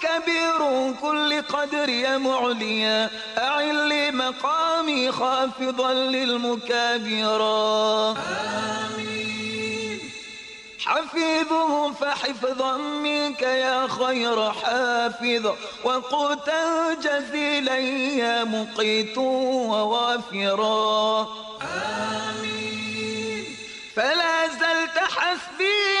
كبير كل قدر يا معليا أعل مقامي خافضا للمكابرا. آمين. حفيظه فحفظا منك يا خير حافظ وقوتا جزيلا يا مقيت ووافرا. آمين. فلا زلت حسبي